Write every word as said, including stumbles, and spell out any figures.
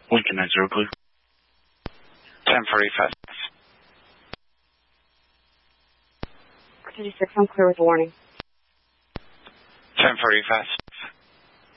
Lincoln nine zero clear. ten forty-five. thirty-six, I'm clear with a warning. ten forty-five.